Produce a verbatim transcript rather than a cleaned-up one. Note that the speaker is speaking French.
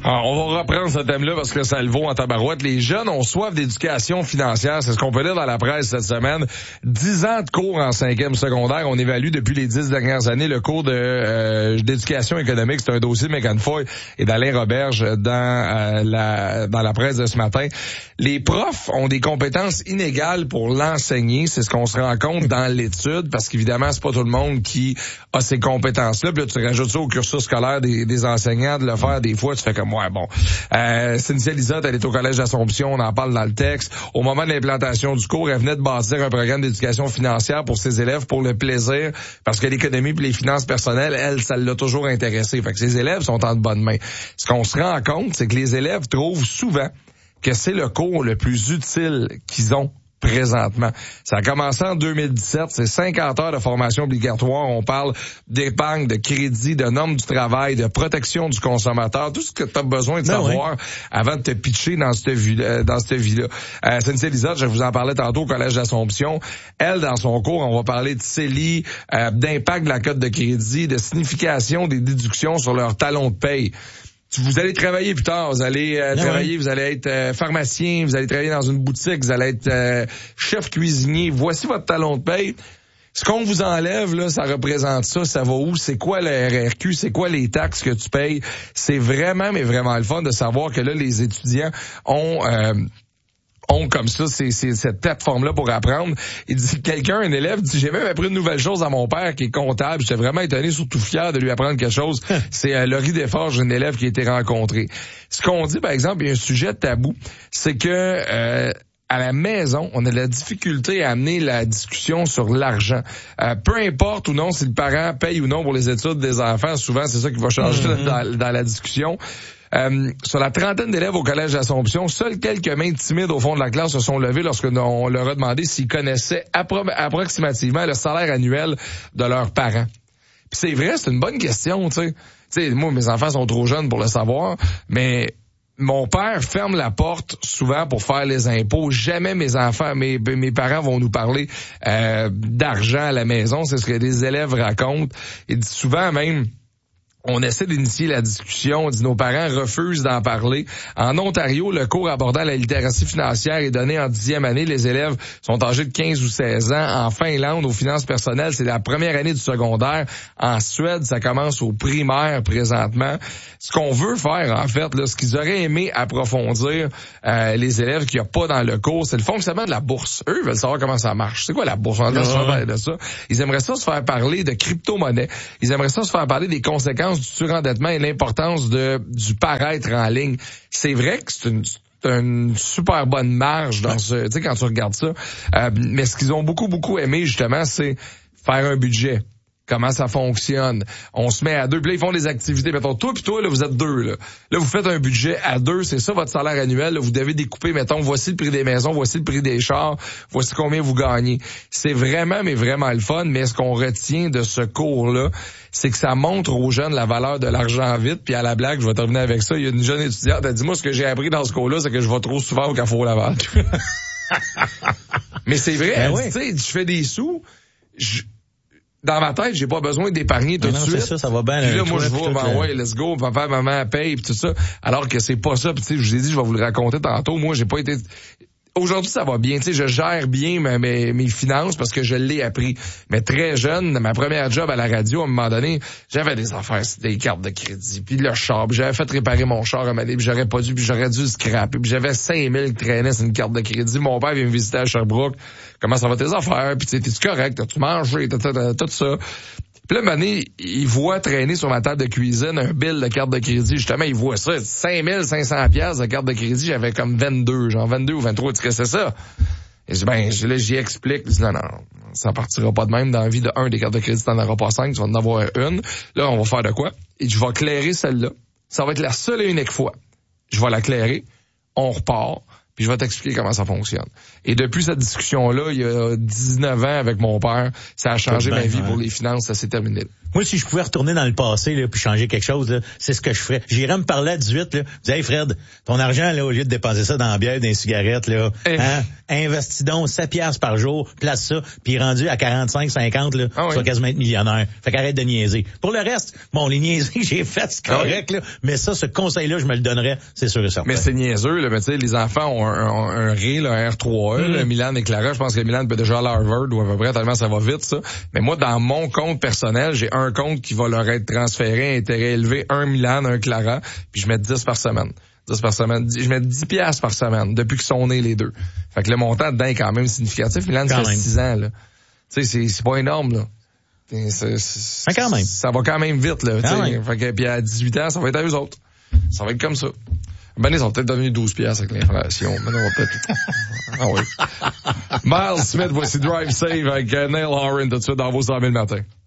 Alors, on va reprendre ce thème-là parce que ça le vaut en tabarouette. Les jeunes ont soif d'éducation financière. C'est ce qu'on peut lire dans la presse cette semaine. Dix ans de cours en cinquième secondaire. On évalue depuis les dix dernières années le cours de euh, d'éducation économique. C'est un dossier de Megan Foy et d'Alain Roberge dans euh, la dans la presse de ce matin. Les profs ont des compétences inégales pour l'enseigner. C'est ce qu'on se rend compte dans l'étude parce qu'évidemment, c'est pas tout le monde qui a ces compétences-là. Puis là, tu rajoutes ça au cursus scolaire des, des enseignants de le faire des fois. Tu fais comme ouais, bon. Euh, Cynthia Lizotte, elle est au Collège d'Assomption, on en parle dans le texte. Au moment de l'implantation du cours, elle venait de bâtir un programme d'éducation financière pour ses élèves pour le plaisir, parce que l'économie et les finances personnelles, elle, ça l'a toujours intéressé. Fait que ses élèves sont en de bonnes mains. Ce qu'on se rend compte, c'est que les élèves trouvent souvent que c'est le cours le plus utile qu'ils ont présentement. Ça a commencé en deux mille dix-sept, c'est cinquante heures de formation obligatoire. On parle d'épargne, de crédit, de normes du travail, de protection du consommateur, tout ce que tu as besoin de ben savoir oui. avant de te pitcher dans cette vie dans cette vie-là. Euh, Cynthia Lizotte, je vous en parlais tantôt au Collège d'Assomption. Elle, dans son cours, on va parler de C E L I, euh, d'impact de la cote de crédit, de signification des déductions sur leur talon de paye. Vous allez travailler plus tard, vous allez euh, ah travailler, ouais. vous allez être euh, pharmacien, vous allez travailler dans une boutique, vous allez être euh, chef cuisinier. Voici votre talon de paye. Ce qu'on vous enlève, là, ça représente ça, ça va où? C'est quoi le R R Q? C'est quoi les taxes que tu payes? C'est vraiment, mais vraiment le fun de savoir que là, les étudiants ont... Euh, ont comme ça, c'est, c'est cette plateforme-là pour apprendre. Il dit, quelqu'un, un élève, dit, j'ai même appris une nouvelle chose à mon père qui est comptable. J'étais vraiment étonné, surtout fier de lui apprendre quelque chose. C'est euh, Laurie Desforges, un élève qui a été rencontré. Ce qu'on dit, par exemple, il y a un sujet tabou, c'est que euh, à la maison, on a de la difficulté à amener la discussion sur l'argent. Euh, peu importe ou non si le parent paye ou non pour les études des enfants, souvent c'est ça qui va changer mm-hmm. dans, dans la discussion. Euh, sur la trentaine d'élèves au Collège d'Assomption, seules quelques mains timides au fond de la classe se sont levées lorsque on leur a demandé s'ils connaissaient appro- approximativement le salaire annuel de leurs parents. Puis c'est vrai, c'est une bonne question, tu sais. Tu sais, moi, mes enfants sont trop jeunes pour le savoir, mais mon père ferme la porte souvent pour faire les impôts. Jamais mes enfants, mes, mes parents vont nous parler euh, d'argent à la maison. C'est ce que des élèves racontent. Et souvent même... On essaie d'initier la discussion, on dit nos parents refusent d'en parler. En Ontario, le cours abordant la littératie financière est donné en dixième année. Les élèves sont âgés de quinze ou seize ans. En Finlande, aux finances personnelles, c'est la première année du secondaire. En Suède, ça commence au primaire présentement. Ce qu'on veut faire, en fait, là, ce qu'ils auraient aimé approfondir, euh, les élèves qu'il n'y a pas dans le cours, c'est le fonctionnement de la bourse. Eux veulent savoir comment ça marche. C'est quoi la bourse? On a de ça. Ils aimeraient ça se faire parler de crypto-monnaie. Ils aimeraient ça se faire parler des conséquences du surendettement et l'importance de du paraître en ligne. C'est vrai que c'est une, c'est une super bonne marge dans ce, tu sais, quand tu regardes ça. Euh, mais ce qu'ils ont beaucoup, beaucoup aimé, justement, c'est faire un budget. Comment ça fonctionne. On se met à deux, puis là, ils font des activités. Mettons, toi puis toi, là, vous êtes deux, là. Là, vous faites un budget à deux, c'est ça votre salaire annuel. Là, vous devez découper, mettons, voici le prix des maisons, voici le prix des chars, voici combien vous gagnez. C'est vraiment, mais vraiment le fun, mais ce qu'on retient de ce cours-là, c'est que ça montre aux jeunes la valeur de l'argent vite, puis à la blague, je vais terminer avec ça, il y a une jeune étudiante, elle dit, moi, ce que j'ai appris dans ce cours-là, c'est que je vais trop souvent au Carrefour Laval. Mais c'est vrai, ben oui. Tu sais, je fais des sous, je... Dans ma tête, j'ai pas besoin d'épargner tout de suite. C'est ça, ça va bien. Puis là, moi, je vais, ben ouais, let's go, papa, maman paye, puis tout ça. Alors que c'est pas ça. Puis tu sais, je vous ai dit, je vais vous le raconter tantôt. Moi, j'ai pas été... Aujourd'hui, ça va bien. Tu sais, je gère bien mes, mes, mes finances parce que je l'ai appris. Mais très jeune, ma première job à la radio, à un moment donné, j'avais des affaires, des cartes de crédit, puis le char, puis j'avais fait réparer mon char à Mané, puis j'aurais pas dû, puis j'aurais dû le scraper, puis j'avais cinq mille qui traînaient sur une carte de crédit. Mon père vient me visiter à Sherbrooke. Comment ça va tes affaires? Puis tu sais, t'es-tu correct? T'as-tu mangé? T'as, t'as, tout ça. Puis là, Mané, il voit traîner sur ma table de cuisine un bill de carte de crédit. Justement, il voit ça. cinq mille cinq cents piastres de carte de crédit. J'avais comme vingt-deux, genre vingt-deux ou vingt-trois. Tu sais, c'est ça? Et je dis, ben, là, j'y explique. Je dis, non, non, ça partira pas de même. Dans la vie de un, des cartes de crédit, t'en auras pas cinq. Tu vas en avoir une. Là, on va faire de quoi? Et je vais clairer celle-là. Ça va être la seule et unique fois. Je vais la clairer. On repart. puis je vais t'expliquer comment ça fonctionne. Et depuis cette discussion-là, il y a dix-neuf ans avec mon père, ça a changé ma vie pour les finances, ça s'est terminé. Moi, si je pouvais retourner dans le passé, là, puis changer quelque chose, là, c'est ce que je ferais. J'irais me parler à dix-huit, là. Je disais, hey Fred, ton argent, là, au lieu de dépenser ça dans la bière, dans les cigarettes, là, hey. hein, investis donc sept piastres par jour, place ça, puis rendu à quarante-cinq, cinquante, là, ah oui. tu vas quasiment être millionnaire. Fait qu'arrête de niaiser. Pour le reste, bon, les niaiseries que j'ai faites, c'est correct, ah oui. là, mais ça, ce conseil-là, je me le donnerais, c'est sûr et certain. Mais c'est niaiseux, là, mais tu sais, les enfants ont un, un, un R I, là, un R trois E, mm. là, Milan et Clara, je pense que Milan peut déjà aller à Harvard ou à peu près, tellement ça va vite, ça. Mais moi, dans mon compte personnel, j'ai un compte qui va leur être transféré, intérêt élevé, un Milan, un Clara, puis je mets dix par semaine. dix par semaine. Je mets dix piastres par semaine, depuis qu'ils sont nés les deux. Fait que le montant dedans est quand même significatif. Milan, ça fait six ans, là. Tu sais, c'est, c'est pas énorme, là. C'est, c'est, Mais quand même. Ça va quand même vite, là. Fait que, puis à dix-huit ans, ça va être à eux autres. Ça va être comme ça. Ben, ils sont peut-être devenus douze piastres avec l'inflation. Mais on va peut-être... ah oui. Miles Smith, voici Drive Save avec Neil Horan tout de suite dans vos cent mille matins.